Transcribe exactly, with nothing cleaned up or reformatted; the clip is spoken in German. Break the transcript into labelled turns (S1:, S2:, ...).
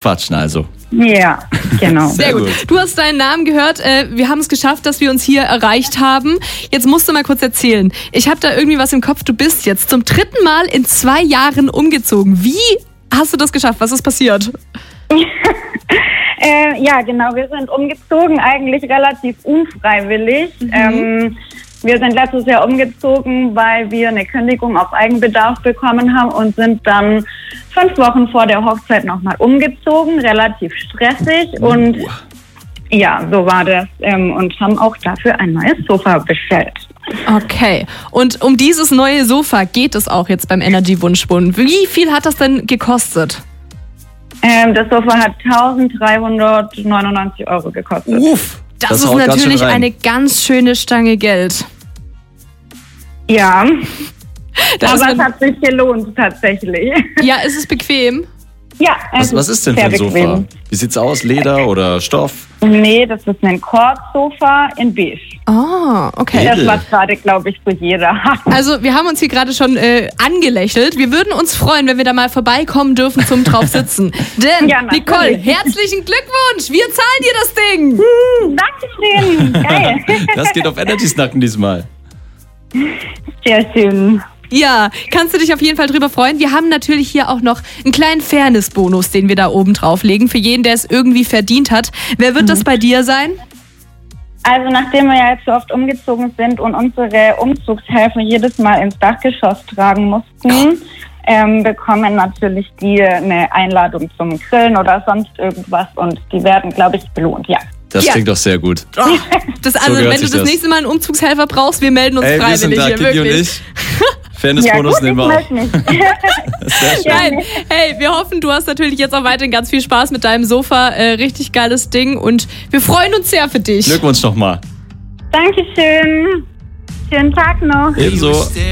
S1: quatschen also.
S2: Ja, genau.
S3: Sehr gut.
S1: gut.
S3: Du hast deinen Namen gehört. Äh, wir haben es geschafft, dass wir uns hier erreicht haben. Jetzt musst du mal kurz erzählen. Ich habe da irgendwie was im Kopf. Du bist jetzt zum dritten Mal in zwei Jahren umgezogen. Wie hast du das geschafft? Was ist passiert?
S2: äh, ja, genau. Wir sind umgezogen, eigentlich relativ unfreiwillig. Mhm. Ähm, wir sind letztes Jahr umgezogen, weil wir eine Kündigung auf Eigenbedarf bekommen haben und sind dann fünf Wochen vor der Hochzeit nochmal umgezogen. Relativ stressig
S1: Uh.
S2: und ja, so war das. Ähm, und haben auch dafür ein neues Sofa bestellt.
S3: Okay. Und um dieses neue Sofa geht es auch jetzt beim Energy Wunschbund. Wie viel hat das denn gekostet?
S2: Ähm, das Sofa hat eintausenddreihundertneunundneunzig Euro gekostet.
S1: Uff,
S3: Das,
S1: das
S3: ist
S1: haut ganz schön
S3: natürlich
S1: rein.
S3: eine ganz schöne Stange Geld.
S2: Ja,
S3: Das
S2: aber
S3: ist
S2: es hat sich gelohnt tatsächlich.
S3: ja, ist es bequem?
S2: Ja,
S1: Was,
S2: es
S1: was ist denn für ein
S2: sehr
S1: Sofa?
S2: bequem.
S1: Wie sieht's aus? Leder oder Stoff?
S2: Nee, das ist ein Kordsofa in beige.
S3: Oh, okay.
S2: Das, was gerade, glaube ich, so jeder hat.
S3: Also wir haben uns hier gerade schon äh, angelächelt. Wir würden uns freuen, wenn wir da mal vorbeikommen dürfen zum drauf sitzen. Denn,
S2: Ja, natürlich.
S3: Nicole, herzlichen Glückwunsch! Wir zahlen dir das Ding!
S2: Dankeschön. Geil.
S1: Das geht auf Energys Nacken diesmal.
S2: Sehr schön.
S3: Ja, kannst du dich auf jeden Fall drüber freuen. Wir haben natürlich hier auch noch einen kleinen Fairness-Bonus, den wir da oben drauflegen, für jeden, der es irgendwie verdient hat. Wer wird mhm. das bei dir sein?
S2: Also nachdem wir ja jetzt so oft umgezogen sind und unsere Umzugshelfer jedes Mal ins Dachgeschoss tragen mussten, ähm, bekommen natürlich die eine Einladung zum Grillen oder sonst irgendwas und die werden, glaube ich, belohnt, ja.
S1: Das
S3: Ja.
S1: klingt doch sehr gut.
S3: Oh, das, also,
S1: gehört
S3: wenn du
S1: sich
S3: das
S1: das.
S3: nächste Mal einen Umzugshelfer brauchst, wir melden uns
S1: Ey, wir sind
S3: freiwillig
S1: da,
S3: hier,
S1: Kiki und
S3: wirklich.
S1: ich. Fairness-Bonus
S2: ja, gut,
S1: nehmen wir
S2: ich
S1: auch.
S2: melde mich.
S1: Sehr schön.
S3: Nein, hey, wir hoffen, du hast natürlich jetzt auch weiterhin ganz viel Spaß mit deinem Sofa. Äh, richtig geiles Ding und wir freuen uns sehr für dich.
S1: Glückwunsch nochmal.
S2: Dankeschön. Schönen Tag noch.
S1: Ebenso.